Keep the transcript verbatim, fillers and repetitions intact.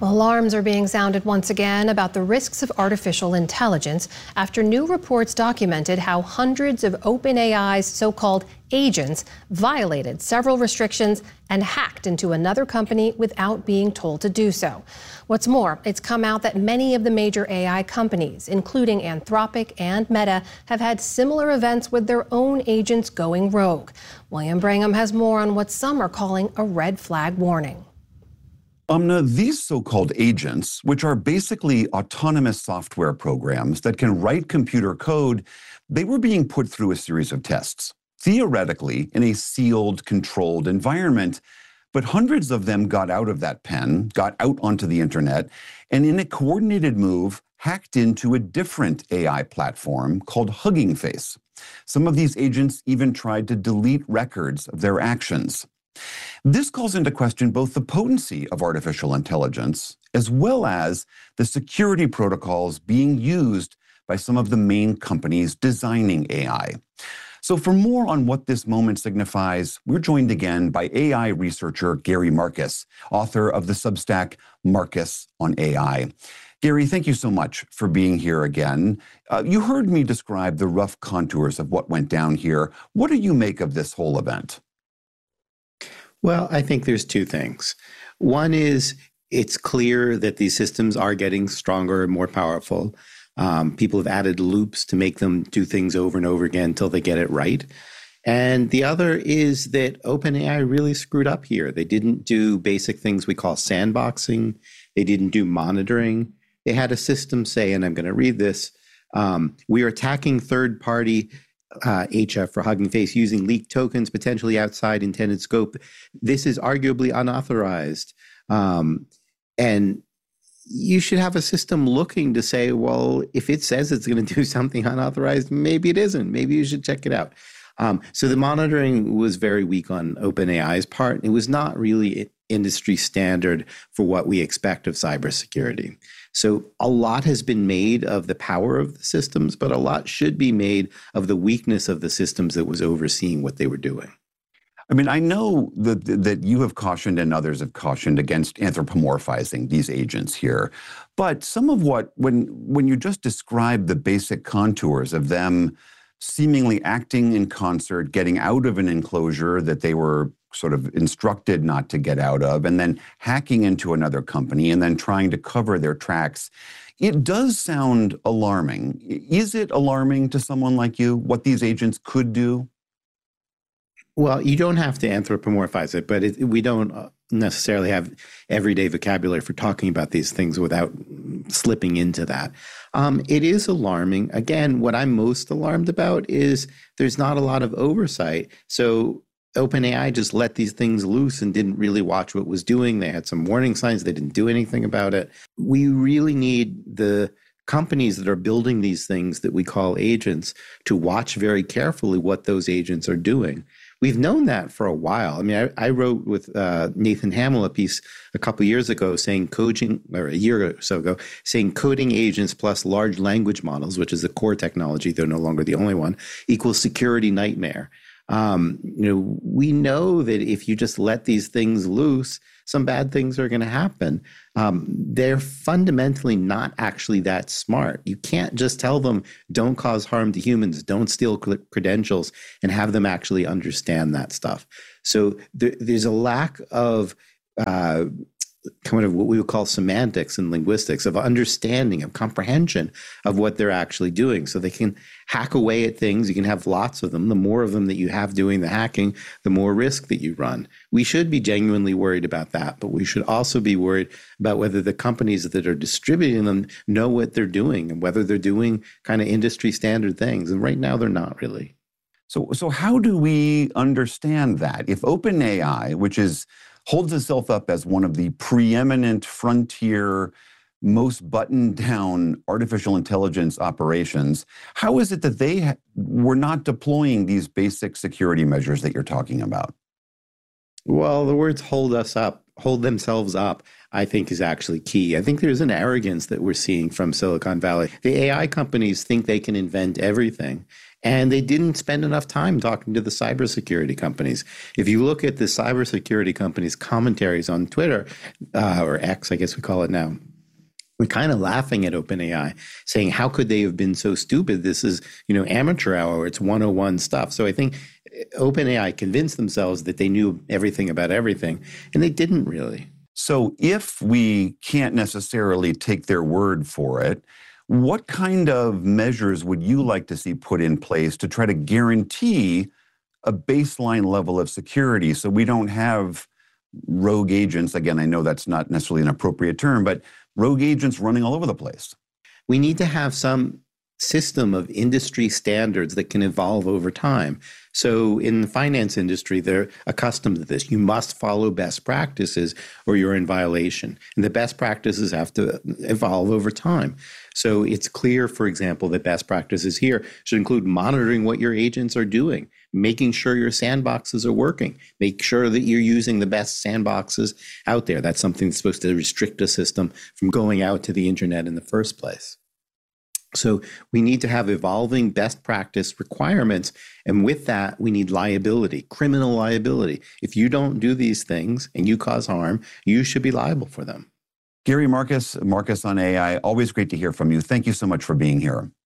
Alarms are being sounded once again about the risks of artificial intelligence after new reports documented how hundreds of OpenAI's so-called agents violated several restrictions and hacked into another company without being told to do so. What's more, it's come out that many of the major A I companies, including Anthropic and Meta, have had similar events with their own agents going rogue. William Brangham has more on what some are calling a red flag warning. Amna, these so-called agents, which are basically autonomous software programs that can write computer code, they were being put through a series of tests, theoretically in a sealed, controlled environment. But hundreds of them got out of that pen, got out onto the internet, and in a coordinated move, hacked into a different A I platform called Hugging Face. Some of these agents even tried to delete records of their actions. This calls into question both the potency of artificial intelligence as well as the security protocols being used by some of the main companies designing A I. So for more on what this moment signifies, we're joined again by A I researcher Gary Marcus, author of the Substack Marcus on A I. Gary, thank you so much for being here again. Uh, you heard me describe the rough contours of what went down here. What do you make of this whole event? Well, I think there's two things. One is it's clear that these systems are getting stronger and more powerful. Um, people have added loops to make them do things over and over again until they get it right. And the other is that OpenAI really screwed up here. They didn't do basic things we call sandboxing. They didn't do monitoring. They had a system say, and I'm going to read this, um, we are attacking third-party Uh, H F for Hugging Face using leaked tokens potentially outside intended scope. This is arguably unauthorized. Um, and you should have a system looking to say, well, if it says it's going to do something unauthorized, maybe it isn't. Maybe you should check it out. Um, so the monitoring was very weak on OpenAI's part. It was not really industry standard for what we expect of cybersecurity. So a lot has been made of the power of the systems, but a lot should be made of the weakness of the systems that was overseeing what they were doing. I mean, I know that that you have cautioned and others have cautioned against anthropomorphizing these agents here. But some of what, when when you just describe the basic contours of them seemingly acting in concert, getting out of an enclosure that they were sort of instructed not to get out of, and then hacking into another company and then trying to cover their tracks, it does sound alarming. Is it alarming to someone like you what these agents could do? Well, you don't have to anthropomorphize it, but it, we don't necessarily have everyday vocabulary for talking about these things without slipping into that. Um, it is alarming. Again, what I'm most alarmed about is there's not a lot of oversight. So OpenAI just let these things loose and didn't really watch what it was doing. They had some warning signs. They didn't do anything about it. We really need the companies that are building these things that we call agents to watch very carefully what those agents are doing. We've known that for a while. I mean, I, I wrote with uh, Nathan Hamill a piece a couple of years ago saying coding, or a year or so ago, saying coding agents plus large language models, which is the core technology, they're no longer the only one, equals security nightmare. Um, you know, we know that if you just let these things loose, some bad things are going to happen. Um, they're fundamentally not actually that smart. You can't just tell them, don't cause harm to humans, don't steal credentials, and have them actually understand that stuff. So there, there's a lack of uh, kind of what we would call semantics and linguistics, of understanding, of comprehension of what they're actually doing. So they can hack away at things. You can have lots of them. The more of them that you have doing the hacking, the more risk that you run. We should be genuinely worried about that, but we should also be worried about whether the companies that are distributing them know what they're doing and whether they're doing kind of industry standard things. And right now they're not really. So, so how do we understand that? If OpenAI, which is holds itself up as one of the preeminent frontier, most buttoned down artificial intelligence operations, how is it that they ha- were not deploying these basic security measures that you're talking about? Well, the words hold us up, hold themselves up, I think is actually key. I think there's an arrogance that we're seeing from Silicon Valley. The A I companies think they can invent everything. And they didn't spend enough time talking to the cybersecurity companies. If you look at the cybersecurity companies' commentaries on Twitter, uh, or X, I guess we call it now, we're kind of laughing at OpenAI, saying, how could they have been so stupid? This is, you know, amateur hour. It's one oh one stuff. So I think OpenAI convinced themselves that they knew everything about everything, and they didn't really. So if we can't necessarily take their word for it, what kind of measures would you like to see put in place to try to guarantee a baseline level of security so we don't have rogue agents? Again, I know that's not necessarily an appropriate term, but rogue agents running all over the place. We need to have some system of industry standards that can evolve over time. So in the finance industry, they're accustomed to this. You must follow best practices or you're in violation. And the best practices have to evolve over time. So it's clear, for example, that best practices here should include monitoring what your agents are doing, making sure your sandboxes are working, make sure that you're using the best sandboxes out there. That's something that's supposed to restrict a system from going out to the internet in the first place. So we need to have evolving best practice requirements. And with that, we need liability, criminal liability. If you don't do these things and you cause harm, you should be liable for them. Gary Marcus, Marcus on A I, always great to hear from you. Thank you so much for being here.